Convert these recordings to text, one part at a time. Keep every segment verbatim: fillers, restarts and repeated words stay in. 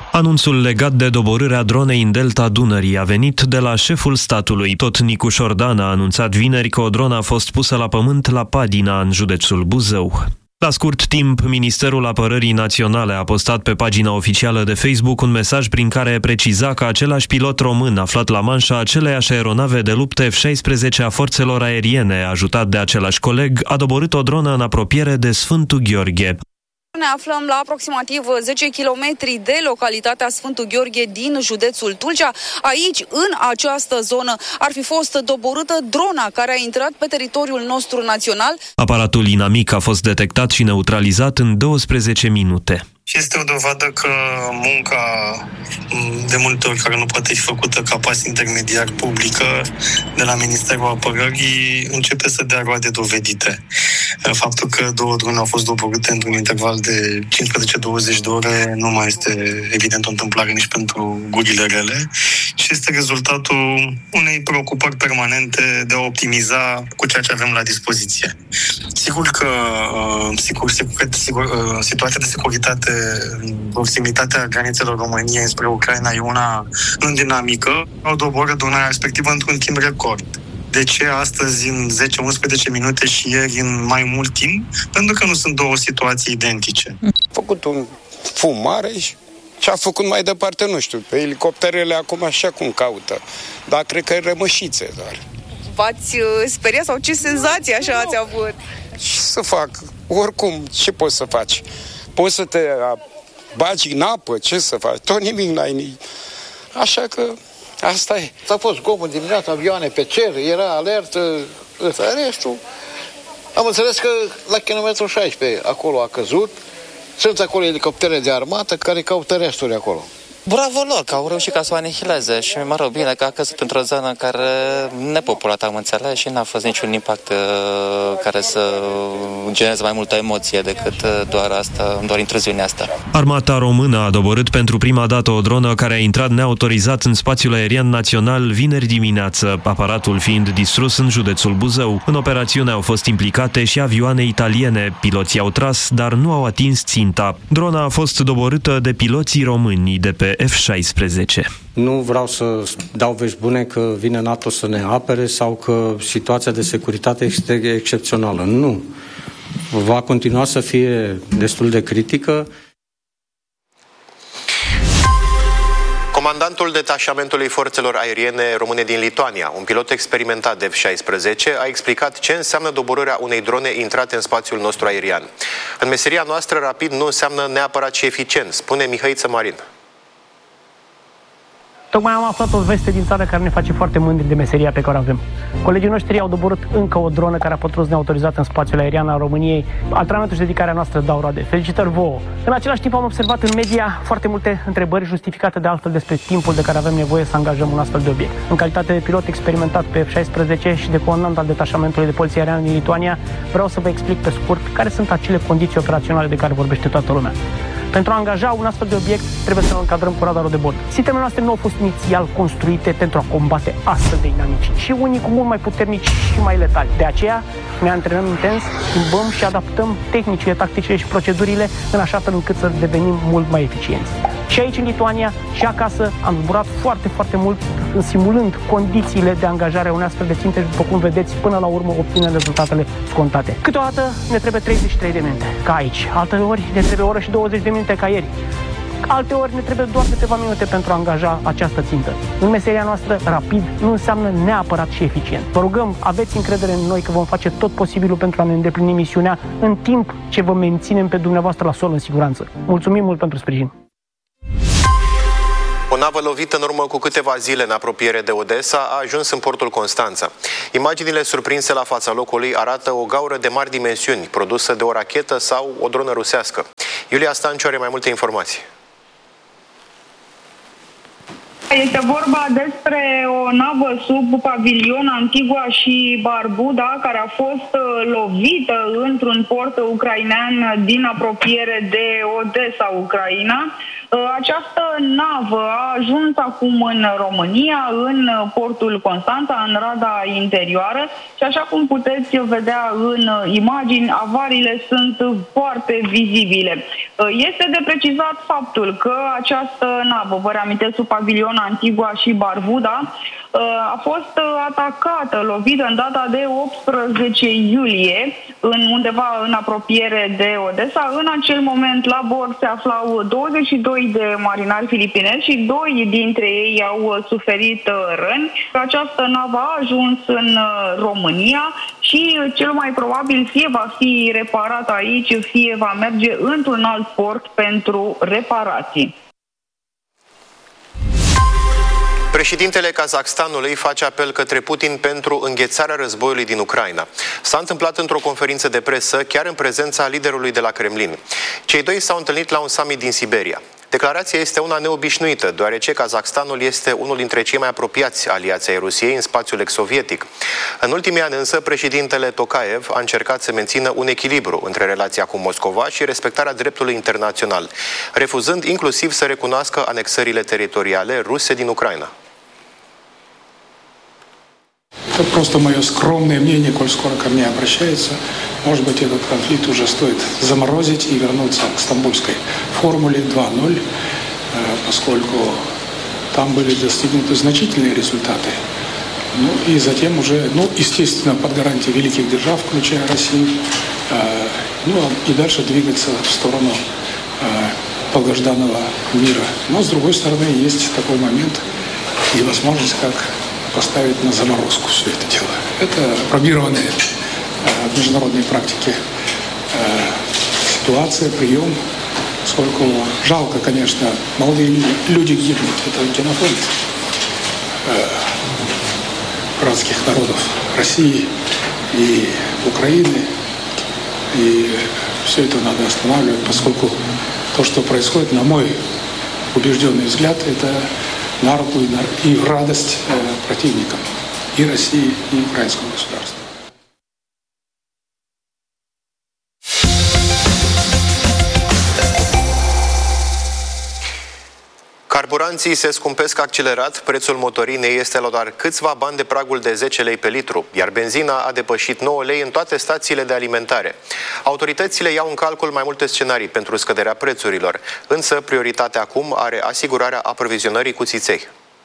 Anunțul legat de doborârea dronei în delta Dunării a venit de la șeful statului. Tot Nicu Șordan a anunțat vineri că o dronă a fost pusă la pământ la Padina, în județul Buzău. La scurt timp, Ministerul Apărării Naționale a postat pe pagina oficială de Facebook un mesaj prin care preciza că același pilot român aflat la manșa aceleiași aeronave de luptă F șaisprezece a forțelor aeriene, ajutat de același coleg, a doborât o dronă în apropiere de Sfântul Gheorghe. Ne aflăm la aproximativ zece kilometri de localitatea Sfântul Gheorghe din județul Tulcea. Aici, în această zonă, ar fi fost doborâtă drona care a intrat pe teritoriul nostru național. Aparatul inamic a fost detectat și neutralizat în douăsprezece minute. Și este o dovadă că munca, de multe ori, care nu poate fi făcută ca pas intermediar publică de la Ministerul Apărării, începe să dea roade dovedite. Faptul că două drone au fost doborâte într-un interval de cincisprezece douăzeci de ore nu mai este evident o întâmplare nici pentru gurile rele și este rezultatul unei preocupări permanente de a optimiza cu ceea ce avem la dispoziție. Sigur că sigur, sigur, sigur, situația de securitate în proximitatea granițelor României spre Ucraina e una în dinamică. Au doborât drona respectivă într-un timp record. De ce astăzi în zece unsprezece minute și ieri în mai mult timp? Pentru că nu sunt două situații identice. A făcut un fum mare și ce a făcut mai departe, nu știu. Pe elicopterele acum așa cum caută. Dar cred că e rămășițe doar. V-ați speriat sau ce senzație așa ați avut? Ce să fac? Oricum, ce poți să faci? Poți să te bagi în apă, ce să faci? Tot nimic n-ai. Așa că asta e. S-a fost zgomot dimineața, avioane pe cer, era alertă, ăsta, restul. Am înțeles că la kilometrul șaisprezece acolo a căzut. Sunt acolo elicoptere de armată care caută resturi acolo. Bravo lor, că au reușit ca să o anihileze și, mă rog, bine că a căzut într-o zonă care nepopulată, am înțeles, și n-a fost niciun impact uh, care să genereze mai multă emoție decât uh, doar asta, doar intruziunea asta. Armata română a doborât pentru prima dată o dronă care a intrat neautorizat în spațiul aerian național vineri dimineață, aparatul fiind distrus în județul Buzău. În operațiune au fost implicate și avioane italiene. Piloții au tras, dar nu au atins ținta. Drona a fost doborâtă de piloții români de pe F șaisprezece. Nu vreau să dau vești bune că vine NATO să ne apere sau că situația de securitate este excepțională. Nu. Va continua să fie destul de critică. Comandantul detașamentului forțelor aeriene române din Lituania, un pilot experimentat de F șaisprezece, a explicat ce înseamnă doborârea unei drone intrate în spațiul nostru aerian. În meseria noastră, rapid nu înseamnă neapărat și eficient, spune Mihăiță Marin. Tocmai am aflat o veste din țară care ne face foarte mândri de meseria pe care o avem. Colegii noștri au doborât încă o dronă care a pătruns neautorizat în spațiul aerian al României. Antrenamentul și dedicarea noastră dau roade. Felicitări vouă! În același timp am observat în media foarte multe întrebări justificate de altfel despre timpul de care avem nevoie să angajăm un astfel de obiect. În calitate de pilot experimentat pe F șaisprezece și de comandant al detașamentului de poliție aeriană din Lituania, vreau să vă explic pe scurt care sunt acele condiții operaționale de care vorbește toată lumea. Pentru a angaja un astfel de obiect, trebuie să ne încadrăm cu radarul de bord. Sistemele noastre nu au fost inițial construite pentru a combate astfel de inamici, și unii cu mult mai puternici și mai letali. De aceea ne antrenăm intens, schimbăm și adaptăm tehnicile, tacticile și procedurile în așa fel încât să devenim mult mai eficienți. Și aici, în Lituania, și acasă, am zburat foarte, foarte mult, simulând condițiile de angajare a unei astfel de ținte și, după cum vedeți, până la urmă obținem rezultatele scontate. Câteodată ne trebuie treizeci și trei de minute, ca aici. Alteori ne trebuie o oră și douăzeci de minute, ca ieri. Alteori ne trebuie doar câteva minute pentru a angaja această țintă. În meseria noastră, rapid nu înseamnă neapărat și eficient. Vă rugăm, aveți încredere în noi că vom face tot posibilul pentru a ne îndeplini misiunea în timp ce vă menținem pe dumneavoastră la sol în siguranță. Mulțumim mult pentru sprijin! O navă lovită în urmă cu câteva zile în apropiere de Odessa a ajuns în portul Constanța. Imaginile surprinse la fața locului arată o gaură de mari dimensiuni, produsă de o rachetă sau o dronă rusească. Iulia Stanciu are mai multe informații. Este vorba despre o navă sub pavilion Antigua și Barbuda, care a fost lovită într-un port ucrainean din apropiere de Odessa, Ucraina. Această navă a ajuns acum în România, în portul Constanța, în rada interioară și așa cum puteți vedea în imagini, avariile sunt foarte vizibile. Este de precizat faptul că această navă, vă reamintesc, sub pavilion Antigua și Barbuda, a fost atacată, lovită în data de optsprezece iulie, în undeva în apropiere de Odessa. În acel moment la bord se aflau douăzeci și doi de marinari filipinezi și doi dintre ei au suferit răni. Această navă a ajuns în România și cel mai probabil fie va fi reparată aici, fie va merge într-un alt port pentru reparații. Președintele Kazahstanului face apel către Putin pentru înghețarea războiului din Ucraina. S-a întâmplat într-o conferință de presă, chiar în prezența liderului de la Kremlin. Cei doi s-au întâlnit la un summit din Siberia. Declarația este una neobișnuită, deoarece Kazahstanul este unul dintre cei mai apropiați aliați ai Rusiei în spațiul ex-sovietic. În ultimii ani însă, președintele Tokayev a încercat să mențină un echilibru între relația cu Moscova și respectarea dreptului internațional, refuzând inclusiv să recunoască anexările teritoriale ruse din Ucraina. Это просто мое скромное мнение, коль скоро ко мне обращаются. Может быть, этот конфликт уже стоит заморозить и вернуться к стамбульской формуле два ноль, поскольку там были достигнуты значительные результаты. Ну и затем уже, ну, естественно, под гарантией великих держав, включая Россию, ну и дальше двигаться в сторону долгожданного мира. Но, с другой стороны, есть такой момент и возможность, как поставить на заморозку все это дело. Это пробированная в международной практике ситуация, прием. Поскольку жалко, конечно, молодые люди гибнут. Это генофонд братских народов России и Украины. И все это надо останавливать, поскольку то, что происходит, на мой убежденный взгляд, это на руку и в радость противникам и России, и украинскому государству. Carburanții se scumpesc accelerat, prețul motorinei este la doar câțiva bani de pragul de zece lei pe litru, iar benzina a depășit nouă lei în toate stațiile de alimentare. Autoritățile iau în calcul mai multe scenarii pentru scăderea prețurilor, însă prioritatea acum are asigurarea aprovizionării cu țiței.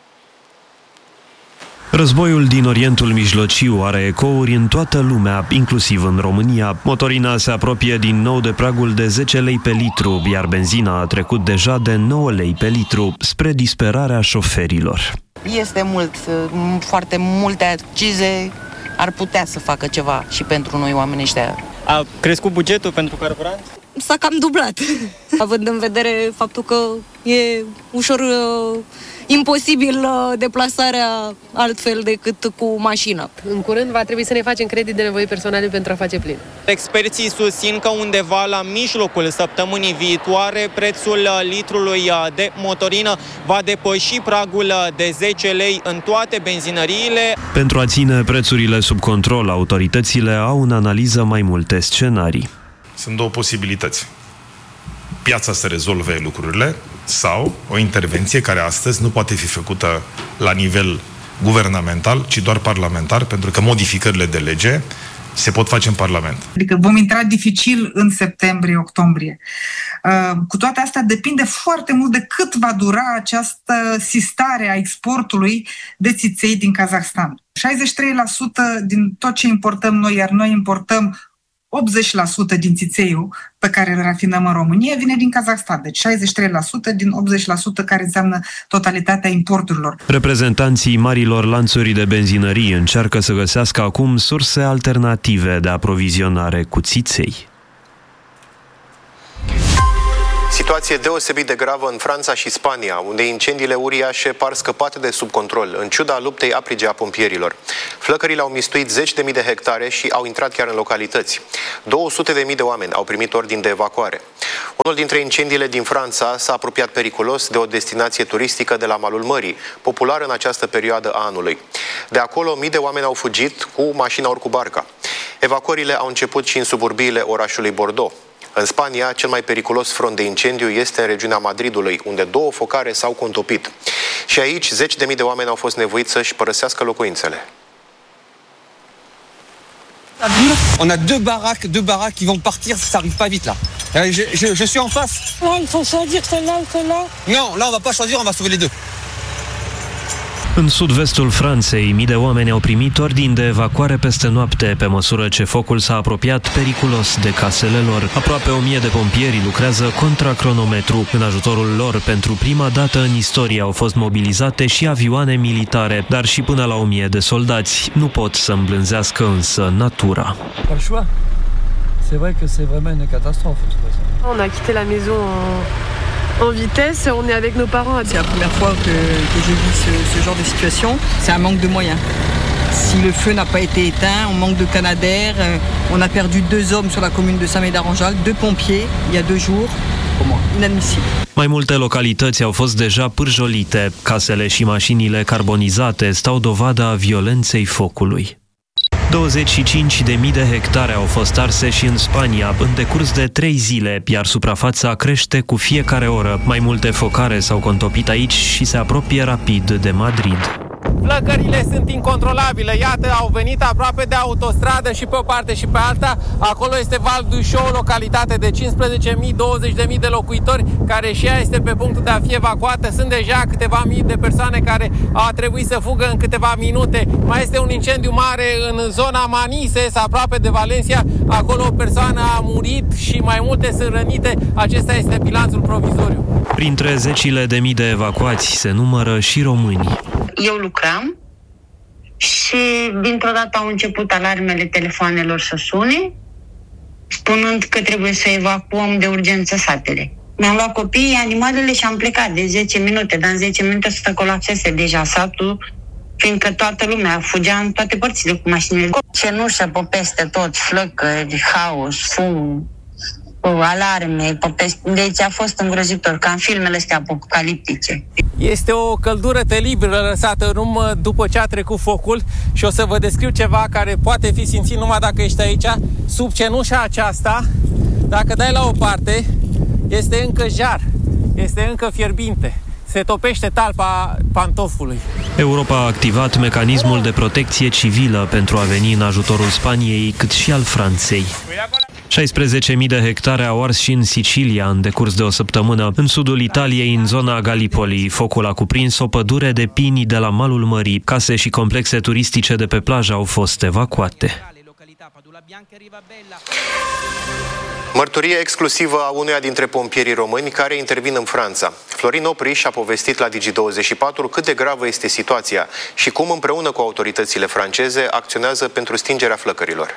Războiul din Orientul Mijlociu are ecouri în toată lumea, inclusiv în România. Motorina se apropie din nou de pragul de zece lei pe litru, iar benzina a trecut deja de nouă lei pe litru, spre disperarea șoferilor. Este mult, foarte multe accize, ar putea să facă ceva și pentru noi oamenii ăștia. A crescut bugetul pentru carburant? S-a cam dublat, având în vedere faptul că e ușor uh, imposibil uh, deplasarea altfel decât cu mașina. În curând va trebui să ne facem credit de nevoi personale pentru a face plin. Experții susțin că undeva la mijlocul săptămânii viitoare prețul litrului de motorină va depăși pragul de zece lei în toate benzinăriile. Pentru a ține prețurile sub control, autoritățile au în analiză mai multe scenarii. Sunt două posibilități. Piața să rezolve lucrurile sau o intervenție care astăzi nu poate fi făcută la nivel guvernamental, ci doar parlamentar, pentru că modificările de lege se pot face în Parlament. Adică vom intra dificil în septembrie-octombrie. Cu toate astea depinde foarte mult de cât va dura această sistare a exportului de țiței din Kazahstan. șaizeci și trei la sută din tot ce importăm noi, iar noi importăm optzeci la sută din țițeiul pe care îl rafinăm în România vine din Kazahstan, deci șaizeci și trei la sută din optzeci la sută care înseamnă totalitatea importurilor. Reprezentanții marilor lanțuri de benzinării încearcă să găsească acum surse alternative de aprovizionare cu țiței. Situație deosebit de gravă în Franța și Spania, unde incendiile uriașe par scăpate de sub control, în ciuda luptei aprige a pompierilor. Flăcările au mistuit zeci de mii de hectare și au intrat chiar în localități. două sute de mii de oameni au primit ordin de evacuare. Unul dintre incendiile din Franța s-a apropiat periculos de o destinație turistică de la malul mării, populară în această perioadă a anului. De acolo, mii de oameni au fugit cu mașina ori cu barca. Evacuările au început și în suburbiile orașului Bordeaux. În Spania, cel mai periculos front de incendiu este în regiunea Madridului, unde două focare s-au contopit. Și aici, zeci de mii de oameni au fost nevoiți să-și părăsească locuințele. On a deux baraques, deux baraques qui vont partir si ça arrive pas vite là. Je, je, je suis en face. Là, il faut choisir celle-là ou celle-là. Non, là on va pas choisir, on va sauver les deux. În sud-vestul Franței, mii de oameni au primit ordin de evacuare peste noapte, pe măsură ce focul s-a apropiat periculos de casele lor. Aproape o mie de pompieri lucrează contra cronometru. În ajutorul lor, pentru prima dată în istorie, au fost mobilizate și avioane militare, dar și până la o mie de soldați. Nu pot să îmblânzească însă natura. C'est vrai que c'est vraiment une catastrophe tout ça. On a quitté la maison en, en vitesse, on est avec nos parents. C'est la première fois que, que je vis ce, ce genre de situation. C'est un manque de moyens. Si le feu n'a pas été éteint, on manque de canadair. On a perdu deux hommes sur la commune de Saint-Médard-en-Jalles, deux pompiers il y a deux jours. Inadmisibil. Mai multe localități au fost deja pârjolite. Casele și mașinile carbonizate stau dovada violenței focului. douăzeci și cinci de mii de hectare au fost arse și în Spania în decurs de trei zile, iar suprafața crește cu fiecare oră. Mai multe focare s-au contopit aici și se apropie rapid de Madrid. Flăcările sunt incontrolabile. Iată, au venit aproape de autostradă și pe o parte și pe alta. Acolo este Val d'Uixó, o localitate de cincisprezece mii, douăzeci de mii de locuitori, care și ea este pe punctul de a fi evacuată. Sunt deja câteva mii de persoane care au trebuit să fugă în câteva minute. Mai este un incendiu mare în zona Manises, aproape de Valencia. Acolo o persoană a murit și mai multe sunt rănite. Acesta este bilanțul provizoriu. Printre zecile de mii de evacuați se numără și români. Eu lucram și dintr-o dată au început alarmele telefoanelor să sune, spunând că trebuie să evacuăm de urgență satele. Mi-am luat copiii, animalele și am plecat de zece minute, dar în zece minute să colapsese deja satul, fiindcă toată lumea fugea în toate părțile cu mașinile. Cenușă pe peste tot, flăcări, haos, fum, alarme, deci a fost îngrozitor, ca în filmele astea apocaliptice. Este o căldură teribilă lăsată în urmă după ce a trecut focul și o să vă descriu ceva care poate fi simțit numai dacă ești aici. Sub cenușa aceasta, dacă dai la o parte, este încă jar, este încă fierbinte. Se topește talpa pantofului. Europa a activat mecanismul de protecție civilă pentru a veni în ajutorul Spaniei, cât și al Franței. șaisprezece mii de hectare au ars și în Sicilia în decurs de o săptămână. În sudul Italiei, în zona Gallipoli, focul a cuprins o pădure de pini de la malul mării. Case și complexe turistice de pe plajă au fost evacuate. Mărturie exclusivă a unuia dintre pompierii români care intervin în Franța. Florin Opriș a povestit la Digi douăzeci și patru cât de gravă este situația și cum împreună cu autoritățile franceze acționează pentru stingerea flăcărilor.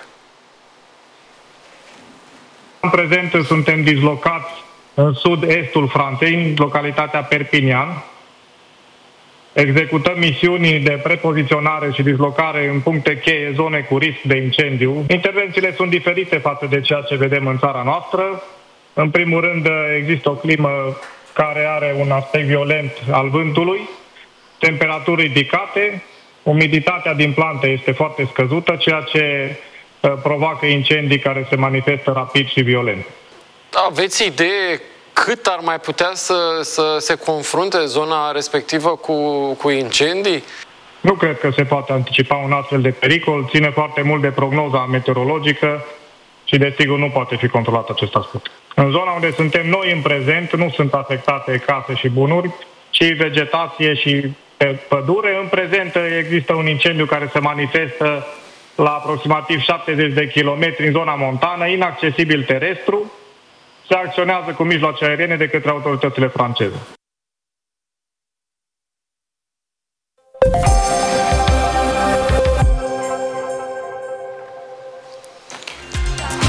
În prezent suntem dislocați în sud-estul Franței, în localitatea Perpignan. Executăm misiuni de prepoziționare și dislocare în puncte cheie, zone cu risc de incendiu. Intervențiile sunt diferite față de ceea ce vedem în țara noastră. În primul rând, există o climă care are un aspect violent al vântului, temperaturi ridicate, umiditatea din plante este foarte scăzută, ceea ce provoacă incendii care se manifestă rapid și violent. Aveți idee cât ar mai putea să, să se confrunte zona respectivă cu, cu incendii? Nu cred că se poate anticipa un astfel de pericol. Ține foarte mult de prognoza meteorologică și, desigur, nu poate fi controlat acest aspect. În zona unde suntem noi în prezent nu sunt afectate case și bunuri, ci vegetație și pădure. În prezent există un incendiu care se manifestă la aproximativ șaptezeci de kilometri în zona montană, inaccesibil terestru. Se acționează cu mijloace aeriene de către autoritățile franceze.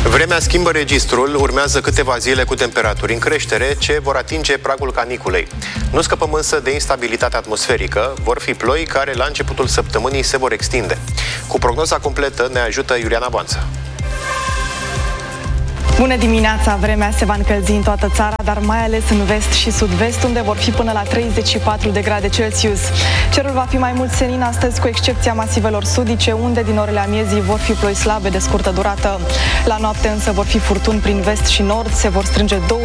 Vremea schimbă registrul, urmează câteva zile cu temperaturi în creștere ce vor atinge pragul caniculei. Nu scăpăm însă de instabilitatea atmosferică, vor fi ploi care la începutul săptămânii se vor extinde. Cu prognoza completă ne ajută Iuliana Boanță. Bună dimineața! Vremea se va încălzi în toată țara, dar mai ales în vest și sud-vest, unde vor fi până la treizeci și patru de grade Celsius. Cerul va fi mai mult senin astăzi, cu excepția masivelor sudice, unde din orele amiezii vor fi ploi slabe de scurtă durată. La noapte însă vor fi furtuni prin vest și nord, se vor strânge două